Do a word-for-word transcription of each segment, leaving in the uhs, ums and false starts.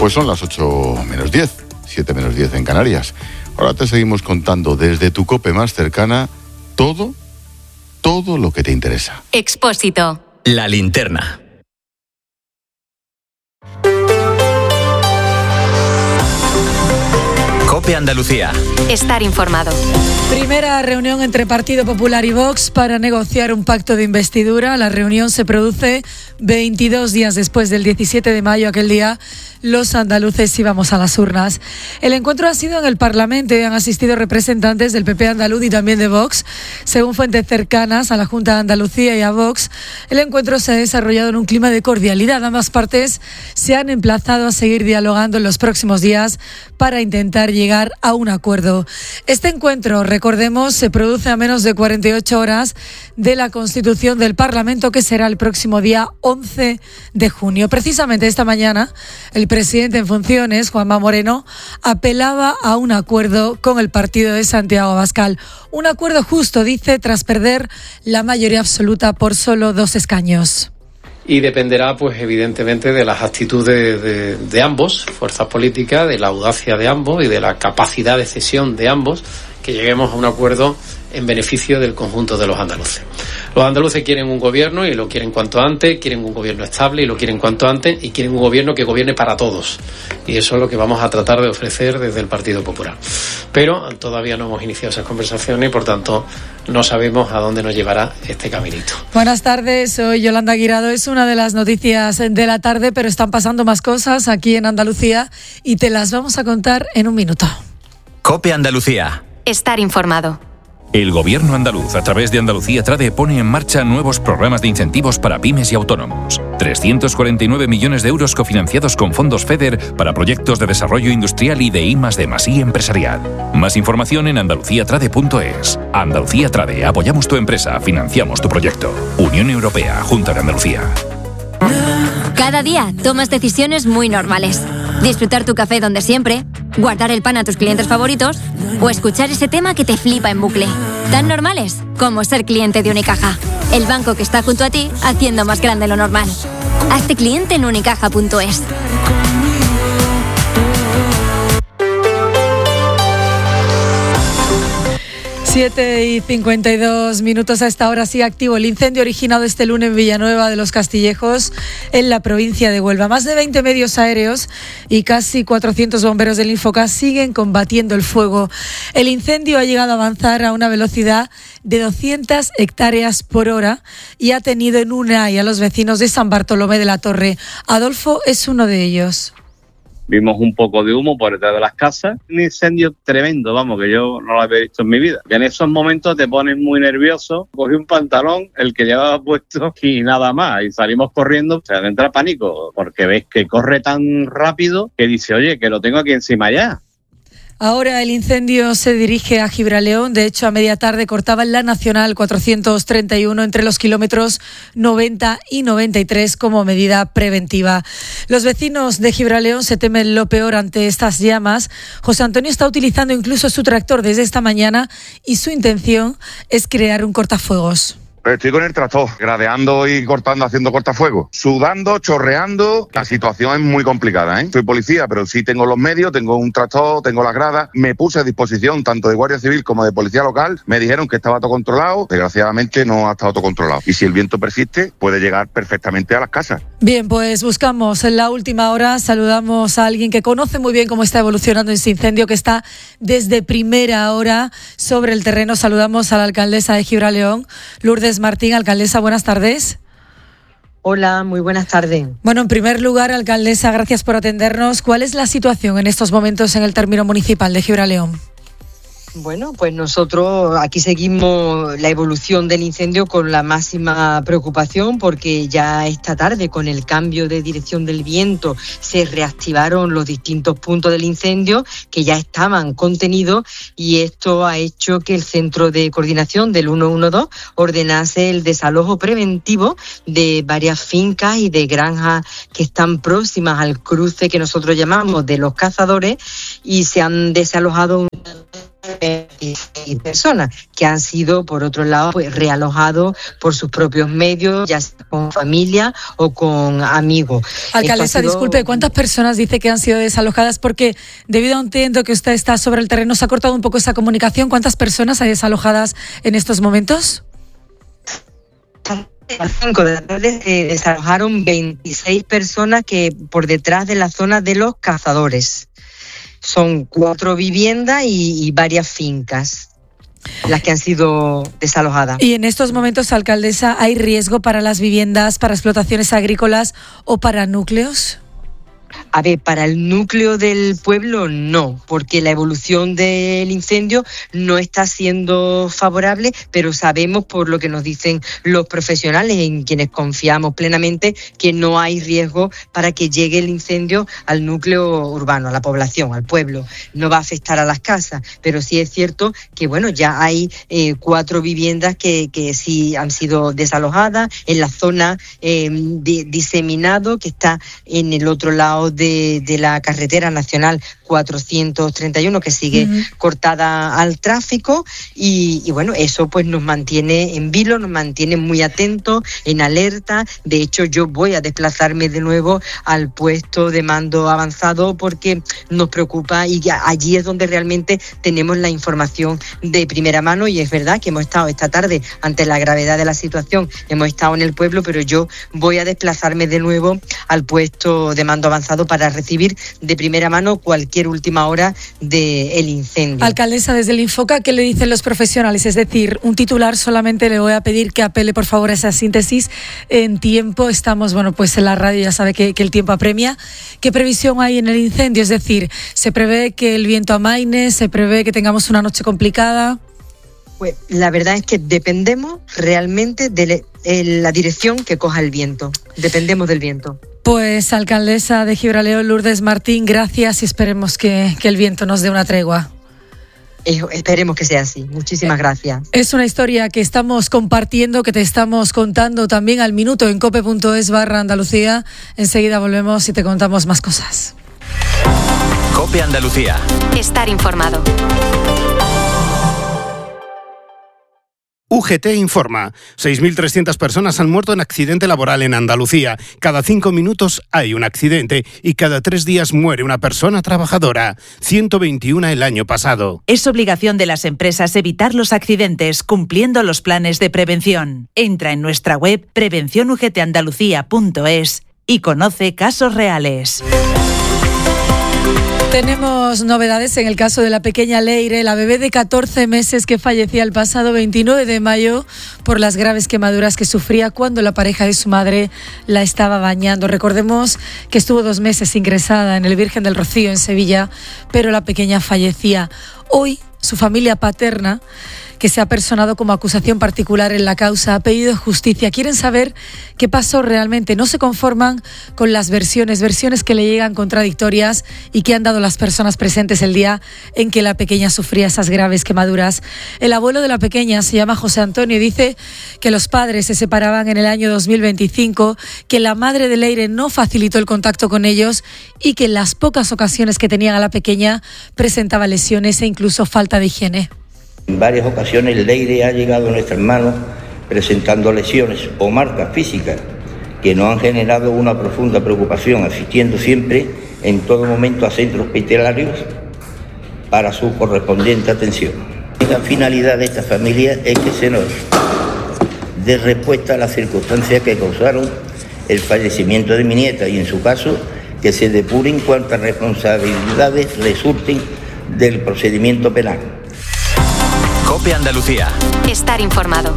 Pues son las ocho menos diez, siete menos diez en Canarias. Ahora te seguimos contando desde tu COPE más cercana todo, todo lo que te interesa. Expósito. La linterna. COPE Andalucía. Estar informado. Primera reunión entre Partido Popular y Vox para negociar un pacto de investidura. La reunión se produce veintidós días después del diecisiete de mayo, aquel día los andaluces íbamos a las urnas. El encuentro ha sido en el Parlamento y han asistido representantes del P P andaluz y también de Vox. Según fuentes cercanas a la Junta de Andalucía y a Vox, el encuentro se ha desarrollado en un clima de cordialidad. Ambas partes se han emplazado a seguir dialogando en los próximos días para intentar llegar a un acuerdo. Este encuentro, recordemos, se produce a menos de cuarenta y ocho horas de la constitución del Parlamento, que será el próximo día once de junio. Precisamente esta mañana, el presidente en funciones, Juanma Moreno, apelaba a un acuerdo con el partido de Santiago Abascal. Un acuerdo justo, dice, tras perder la mayoría absoluta por solo dos escaños. Y dependerá, pues evidentemente, de las actitudes de, de ambos, fuerzas políticas, de la audacia de ambos y de la capacidad de cesión de ambos, que lleguemos a un acuerdo en beneficio del conjunto de los andaluces. Los andaluces quieren un gobierno y lo quieren cuanto antes, quieren un gobierno estable y lo quieren cuanto antes, y quieren un gobierno que gobierne para todos. Y eso es lo que vamos a tratar de ofrecer desde el Partido Popular. Pero todavía no hemos iniciado esas conversaciones y, por tanto, no sabemos a dónde nos llevará este caminito. Buenas tardes, soy Yolanda Guirado. Es una de las noticias de la tarde, pero están pasando más cosas aquí en Andalucía y te las vamos a contar en un minuto. COPE Andalucía. Estar informado. El Gobierno andaluz, a través de Andalucía Trade, pone en marcha nuevos programas de incentivos para pymes y autónomos. trescientos cuarenta y nueve millones de euros cofinanciados con fondos FEDER para proyectos de desarrollo industrial y de I más D más I empresarial. Más información en andalucía trade punto es. Andalucía Trade, apoyamos tu empresa, financiamos tu proyecto. Unión Europea, Junta de Andalucía. Cada día tomas decisiones muy normales. Disfrutar tu café donde siempre, guardar el pan a tus clientes favoritos o escuchar ese tema que te flipa en bucle. Tan normales como ser cliente de Unicaja, el banco que está junto a ti haciendo más grande lo normal. Hazte cliente en unicaja punto es. siete y cincuenta y dos minutos. A esta hora sigue activo el incendio originado este lunes en Villanueva de los Castillejos, en la provincia de Huelva. Más de veinte medios aéreos y casi cuatrocientos bomberos del Infoca siguen combatiendo el fuego. El incendio ha llegado a avanzar a una velocidad de doscientas hectáreas por hora y ha tenido en una y a los vecinos de San Bartolomé de la Torre. Adolfo es uno de ellos. Vimos un poco de humo por detrás de las casas, un incendio tremendo, vamos, que yo no lo había visto en mi vida. Y en esos momentos te pones muy nervioso, cogí un pantalón, el que llevaba puesto, y nada más, y salimos corriendo, o sea, entra pánico, porque ves que corre tan rápido que dice, oye, que lo tengo aquí encima ya. Ahora el incendio se dirige a Gibraleón. De hecho, a media tarde cortaba en la Nacional cuatrocientos treinta y uno entre los kilómetros noventa y noventa y tres como medida preventiva. Los vecinos de Gibraleón se temen lo peor ante estas llamas. José Antonio está utilizando incluso su tractor desde esta mañana y su intención es crear un cortafuegos. Estoy con el tractor, gradeando y cortando, haciendo cortafuegos, sudando, chorreando. La situación es muy complicada, ¿eh? Soy policía, pero sí tengo los medios, tengo un tractor, tengo las gradas. Me puse a disposición tanto de Guardia Civil como de Policía Local. Me dijeron que estaba todo controlado. Desgraciadamente no ha estado todo controlado. Y si el viento persiste, puede llegar perfectamente a las casas. Bien, pues buscamos en la última hora. Saludamos a alguien que conoce muy bien cómo está evolucionando ese incendio, que está desde primera hora sobre el terreno. Saludamos a la alcaldesa de Gibraleón, Lourdes Martín. Alcaldesa, buenas tardes. Hola, muy buenas tardes. Bueno, en primer lugar, alcaldesa, gracias por atendernos. ¿Cuál es la situación en estos momentos en el término municipal de Gibraleón? Bueno, pues nosotros aquí seguimos la evolución del incendio con la máxima preocupación, porque ya esta tarde, con el cambio de dirección del viento, se reactivaron los distintos puntos del incendio que ya estaban contenidos, y esto ha hecho que el Centro de Coordinación del ciento doce ordenase el desalojo preventivo de varias fincas y de granjas que están próximas al cruce que nosotros llamamos de los Cazadores, y se han desalojado un seis personas que han sido, por otro lado, pues realojados por sus propios medios, ya sea con familia o con amigos. Alcaldesa, sido... disculpe, ¿cuántas personas dice que han sido desalojadas? Porque debido a un tiempo que usted está sobre el terreno, se ha cortado un poco esa comunicación. ¿Cuántas personas hay desalojadas en estos momentos? A las cinco de la tarde se desalojaron veintiséis personas que por detrás de la zona de los cazadores. Son cuatro viviendas y, y varias fincas las que han sido desalojadas. Y en estos momentos, alcaldesa, ¿hay riesgo para las viviendas, para explotaciones agrícolas o para núcleos? A ver, para el núcleo del pueblo no, porque la evolución del incendio no está siendo favorable, pero sabemos por lo que nos dicen los profesionales, en quienes confiamos plenamente, que no hay riesgo para que llegue el incendio al núcleo urbano, a la población, al pueblo. No va a afectar a las casas, pero sí es cierto que bueno, ya hay eh, cuatro viviendas que, que sí han sido desalojadas en la zona eh, de diseminado, que está en el otro lado De, de la carretera nacional cuatrocientos treinta y uno, que sigue uh-huh. cortada al tráfico, y, y bueno, eso pues nos mantiene en vilo, nos mantiene muy atentos, en alerta. De hecho, yo voy a desplazarme de nuevo al puesto de mando avanzado porque nos preocupa, y allí es donde realmente tenemos la información de primera mano. Y es verdad que hemos estado esta tarde, ante la gravedad de la situación, hemos estado en el pueblo, pero yo voy a desplazarme de nuevo al puesto de mando avanzado para recibir de primera mano cualquier última hora del incendio. Alcaldesa, desde el Infoca, ¿qué le dicen los profesionales? Es decir, un titular solamente, le voy a pedir que apele por favor a esa síntesis en tiempo. Estamos, bueno, pues en la radio ya sabe que, que el tiempo apremia. ¿Qué previsión hay en el incendio? Es decir, ¿se prevé que el viento amaine? ¿Se prevé que tengamos una noche complicada? Pues la verdad es que dependemos realmente de la dirección que coja el viento. Dependemos del viento. Pues, alcaldesa de Gibraleón, Lourdes Martín, gracias, y esperemos que, que el viento nos dé una tregua. Eh, esperemos que sea así. Muchísimas gracias. Es una historia que estamos compartiendo, que te estamos contando también al minuto en cope punto es barra Andalucía. Enseguida volvemos y te contamos más cosas. Cope Andalucía. Estar informado. U G T informa. seis mil trescientas personas han muerto en accidente laboral en Andalucía. Cada cinco minutos hay un accidente y cada tres días muere una persona trabajadora. ciento veintiuno el año pasado. Es obligación de las empresas evitar los accidentes cumpliendo los planes de prevención. Entra en nuestra web prevención u g t andalucía punto es y conoce casos reales. Tenemos novedades en el caso de la pequeña Leire, la bebé de catorce meses que fallecía el pasado veintinueve de mayo por las graves quemaduras que sufría cuando la pareja de su madre la estaba bañando. Recordemos que estuvo dos meses ingresada en el Virgen del Rocío en Sevilla, pero la pequeña fallecía. Hoy, su familia paterna, que se ha personado como acusación particular en la causa, ha pedido justicia. Quieren saber qué pasó realmente. No se conforman con las versiones, versiones que le llegan contradictorias y que han dado las personas presentes el día en que la pequeña sufría esas graves quemaduras. El abuelo de la pequeña se llama José Antonio y dice que los padres se separaban en el año dos mil veinticinco, que la madre de Leire no facilitó el contacto con ellos y que en las pocas ocasiones que tenían a la pequeña presentaba lesiones e incluso falta de higiene. En varias ocasiones Leire ha llegado a nuestras manos presentando lesiones o marcas físicas que nos han generado una profunda preocupación, asistiendo siempre en todo momento a centros hospitalarios para su correspondiente atención. La finalidad de esta familia es que se nos dé respuesta a las circunstancias que causaron el fallecimiento de mi nieta y, en su caso, que se depuren cuantas responsabilidades resulten del procedimiento penal. Cope Andalucía. Estar informado.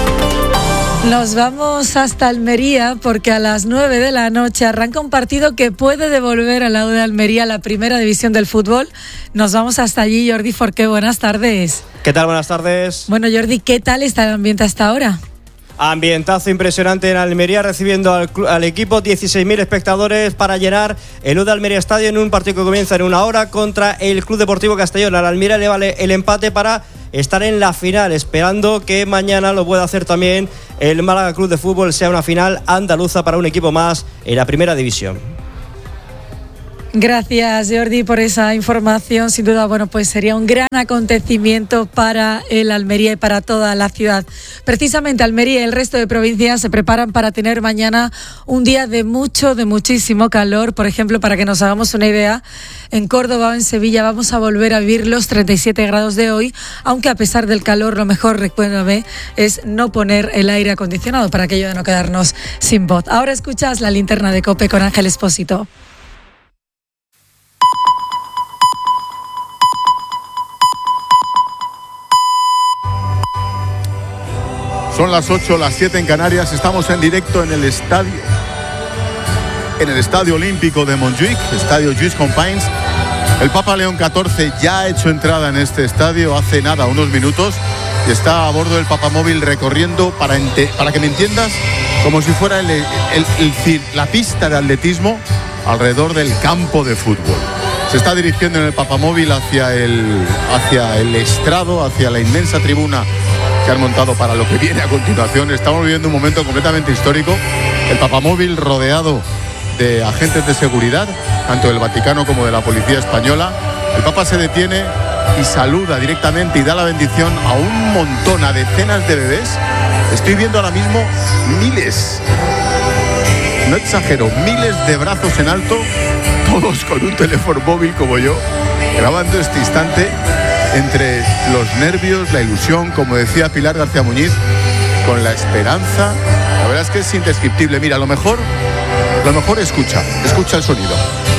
Nos vamos hasta Almería porque a las nueve de la noche arranca un partido que puede devolver al lado de Almería a la primera división del fútbol. Nos vamos hasta allí. Jordi Forqué, buenas tardes. ¿Qué tal? Buenas tardes. Bueno, Jordi, ¿qué tal está el ambiente hasta ahora? Ambientazo impresionante en Almería, recibiendo al, al equipo dieciséis mil espectadores para llenar el U D Almería Estadio en un partido que comienza en una hora contra el Club Deportivo Castellón. A la Almería le vale el empate para estar en la final, esperando que mañana lo pueda hacer también el Málaga Club de Fútbol, sea una final andaluza para un equipo más en la primera división. Gracias, Jordi, por esa información. Sin duda, bueno, pues sería un gran acontecimiento para el Almería y para toda la ciudad. Precisamente Almería y el resto de provincias se preparan para tener mañana un día de mucho, de muchísimo calor. Por ejemplo, para que nos hagamos una idea, en Córdoba o en Sevilla vamos a volver a vivir los treinta y siete grados de hoy, aunque a pesar del calor, lo mejor, recuérdame, es no poner el aire acondicionado para aquello de no quedarnos sin voz. Ahora escuchas la linterna de COPE con Ángel Espósito. Son las ocho, las siete en Canarias. Estamos en directo en el estadio, en el Estadio Olímpico de Montjuic, Estadio Lluís Companys. El Papa León catorce ya ha hecho entrada en este estadio hace nada, unos minutos, y está a bordo del papamóvil recorriendo, para, ente, para que me entiendas, como si fuera el, el, el, el, la pista de atletismo alrededor del campo de fútbol. Se está dirigiendo en el papamóvil hacia el, hacia el estrado, hacia la inmensa tribuna que han montado para lo que viene a continuación. Estamos viviendo un momento completamente histórico. El papamóvil rodeado de agentes de seguridad, tanto del Vaticano como de la Policía Española. El Papa se detiene y saluda directamente y da la bendición a un montón, a decenas de bebés. Estoy viendo ahora mismo miles, no exagero, miles de brazos en alto, todos con un teléfono móvil como yo, grabando este instante, entre los nervios, la ilusión, como decía Pilar García Muñiz, con la esperanza. La verdad es que es indescriptible. Mira, a lo mejor, lo mejor escucha, escucha el sonido.